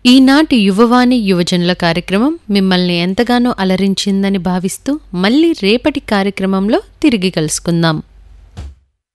ఈనాటి యువవాణి యువజనుల కార్యక్రమం మిమ్మల్ని ఎంతగానో అలరించిందని భావిస్తూ మళ్ళీ రేపటి కార్యక్రమంలో తిరిగి కలుసుకుందాం.